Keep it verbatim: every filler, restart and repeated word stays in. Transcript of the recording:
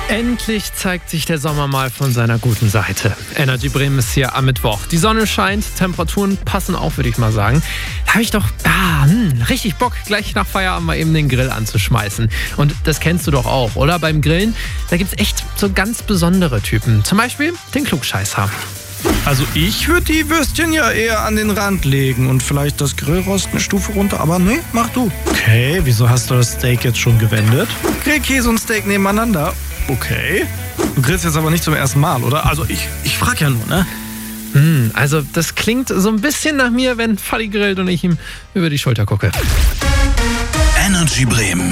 Endlich zeigt sich der Sommer mal von seiner guten Seite. Energy Bremen ist hier am Mittwoch. Die Sonne scheint, Temperaturen passen auch, würde ich mal sagen. Da habe ich doch ah, hm, richtig Bock, gleich nach Feierabend mal eben den Grill anzuschmeißen. Und das kennst du doch auch, oder? Beim Grillen, da gibt es echt so ganz besondere Typen. Zum Beispiel den Klugscheißer. Also ich würde die Würstchen ja eher an den Rand legen und vielleicht das Grillrost eine Stufe runter, aber nee, mach du. Okay, wieso hast du das Steak jetzt schon gewendet? Grillkäse und Steak nebeneinander. Okay. Du grillst jetzt aber nicht zum ersten Mal, oder? Also ich, ich frag ja nur, ne? Hm, also das klingt so ein bisschen nach mir, wenn Falli grillt und ich ihm über die Schulter gucke. Energy Bremen.